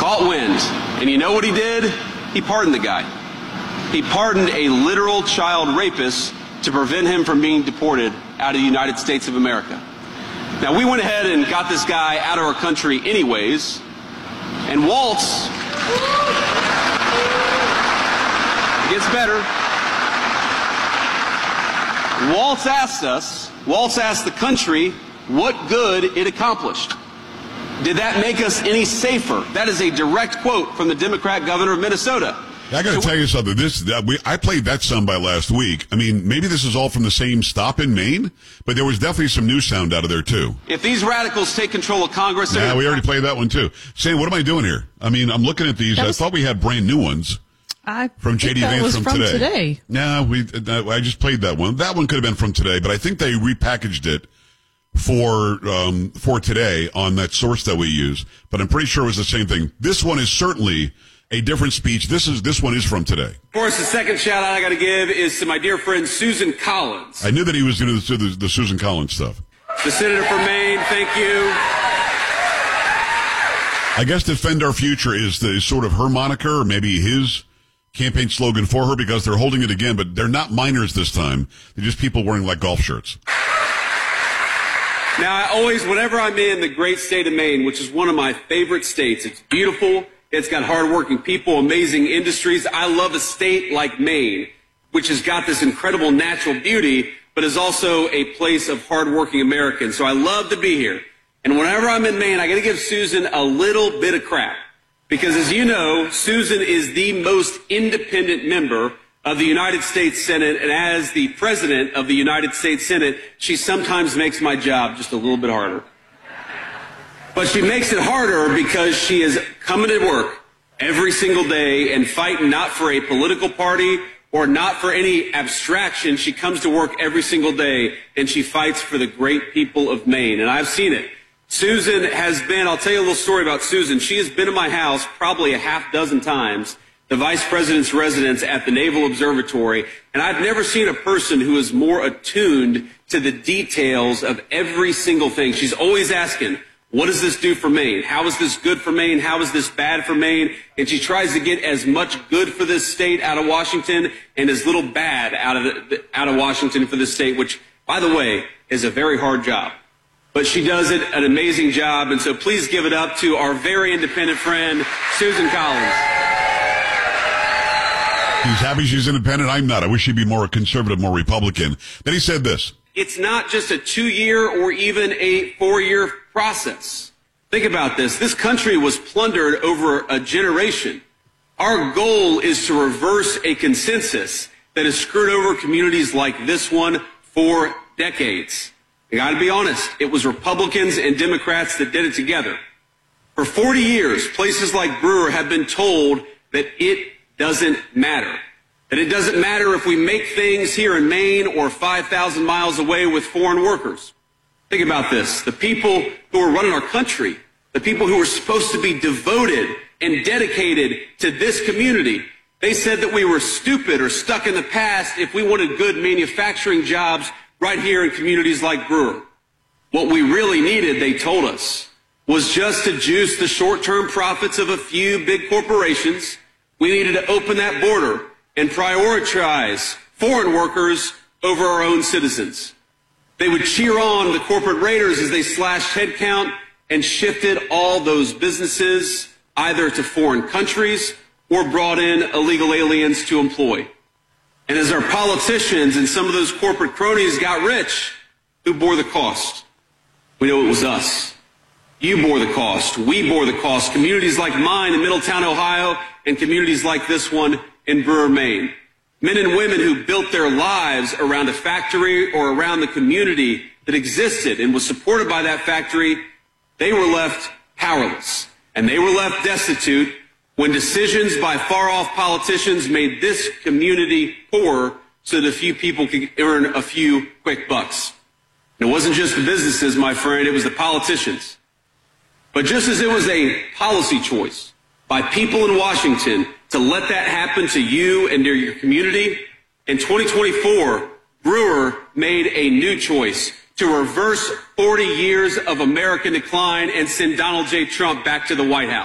caught wind. And you know what he did? He pardoned the guy. He pardoned a literal child rapist to prevent him from being deported out of the United States of America. Now, we went ahead and got this guy out of our country anyways, and Waltz, it gets better. Waltz asked the country what good it accomplished. Did that make us any safer? That is a direct quote from the Democrat governor of Minnesota. I got to tell you something. I played that soundbite last week. I mean, maybe this is all from the same stop in Maine, but there was definitely some new sound out of there, too. If these radicals take control of Congress... Yeah, we already played that one, too. Sam, what am I doing here? I mean, I'm looking at these. I thought we had brand new ones. From J.D. Vance from today. No, I just played that one. That one could have been from today, but I think they repackaged it for today on that source that we use. But I'm pretty sure it was the same thing. This one is certainly a different speech. This one is from today. Of course, the second shout out I got to give is to my dear friend Susan Collins. I knew that he was going to do the Susan Collins stuff. The senator from Maine, thank you. I guess Defend Our Future is sort of her moniker, or maybe his campaign slogan for her, because they're holding it again, but they're not minors this time. They're just people wearing like golf shirts. Now, whenever I'm in the great state of Maine, which is one of my favorite states, it's beautiful, it's got hardworking people, amazing industries. I love a state like Maine, which has got this incredible natural beauty, but is also a place of hardworking Americans. So I love to be here. And whenever I'm in Maine, I got to give Susan a little bit of crap. Because as you know, Susan is the most independent member of the United States Senate, and as the president of the United States Senate, she sometimes makes my job just a little bit harder. But she makes it harder because she is coming to work every single day and fighting not for a political party or not for any abstraction. She comes to work every single day and she fights for the great people of Maine, and I've seen it. Susan has been, I'll tell you a little story about Susan. She has been in my house probably a half dozen times, the vice president's residence at the Naval Observatory, and I've never seen a person who is more attuned to the details of every single thing. She's always asking, what does this do for Maine? How is this good for Maine? How is this bad for Maine? And she tries to get as much good for this state out of Washington and as little bad out of Washington for this state, which, by the way, is a very hard job. But she does an amazing job, and so please give it up to our very independent friend, Susan Collins. He's happy she's independent. I'm not. I wish she'd be more conservative, more Republican. Then he said this. It's not just a 2-year or even a 4-year process. Think about this. This country was plundered over a generation. Our goal is to reverse a consensus that has screwed over communities like this one for decades. I got to be honest, it was Republicans and Democrats that did it together. For 40 years, places like Brewer have been told that it doesn't matter. That it doesn't matter if we make things here in Maine or 5,000 miles away with foreign workers. Think about this. The people who are running our country, the people who are supposed to be devoted and dedicated to this community, they said that we were stupid or stuck in the past if we wanted good manufacturing jobs right here in communities like Brewer. What we really needed, they told us, was just to juice the short-term profits of a few big corporations. We needed to open that border and prioritize foreign workers over our own citizens. They would cheer on the corporate raiders as they slashed headcount and shifted all those businesses either to foreign countries or brought in illegal aliens to employ. And as our politicians and some of those corporate cronies got rich, who bore the cost? We know it was us. You bore the cost. We bore the cost. Communities like mine in Middletown, Ohio, and communities like this one in Brewer, Maine. Men and women who built their lives around a factory or around the community that existed and was supported by that factory, they were left powerless. And they were left destitute when decisions by far-off politicians made this community poor so that a few people could earn a few quick bucks. And it wasn't just the businesses, my friend, it was the politicians. But just as it was a policy choice by people in Washington to let that happen to you and to your community, in 2024, Brewer made a new choice to reverse 40 years of American decline and send Donald J. Trump back to the White House.